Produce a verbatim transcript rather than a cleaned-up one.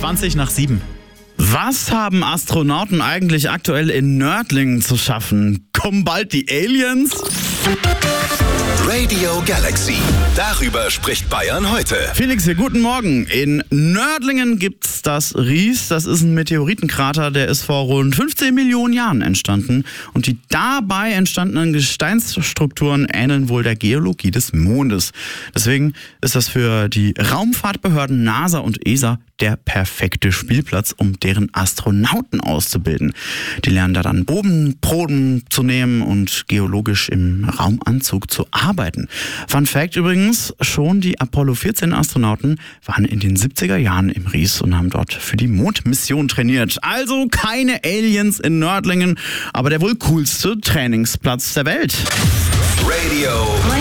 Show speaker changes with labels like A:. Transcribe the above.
A: zwanzig nach sieben. Was haben Astronauten eigentlich aktuell in Nördlingen zu schaffen? Kommen bald die Aliens?
B: Radio Galaxy. Darüber spricht Bayern heute.
A: Felix hier, guten Morgen. In Nördlingen gibt's das Ries. Das ist ein Meteoritenkrater, der ist vor rund fünfzehn Millionen Jahren entstanden. Und die dabei entstandenen Gesteinsstrukturen ähneln wohl der Geologie des Mondes. Deswegen ist das für die Raumfahrtbehörden NASA und E S A der perfekte Spielplatz, um deren Astronauten auszubilden. Die lernen da dann Bodenproben zu nehmen und geologisch im Raumanzug zu arbeiten. Fun Fact übrigens, schon die Apollo vierzehn Astronauten waren in den siebziger Jahren im Ries und haben dort für die Mondmission trainiert. Also keine Aliens in Nördlingen, aber der wohl coolste Trainingsplatz der Welt.
B: Radio